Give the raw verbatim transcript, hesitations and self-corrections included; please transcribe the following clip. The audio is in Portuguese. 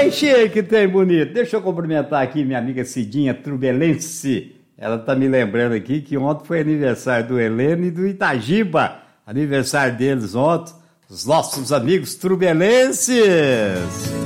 Ei, que tem bonito. Deixa eu cumprimentar aqui minha amiga Cidinha Trubelense. Ela tá me lembrando aqui que ontem foi aniversário do Heleno e do Itagiba. Aniversário deles ontem, os nossos amigos trubelenses.